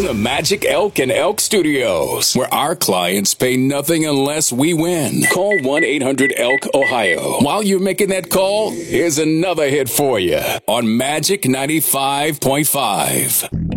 from the Magic Elk and Elk Studios, where our clients pay nothing unless we win. Call 1-800-ELK-OHIO. While you're making that call, here's another hit for you on Magic 95.5.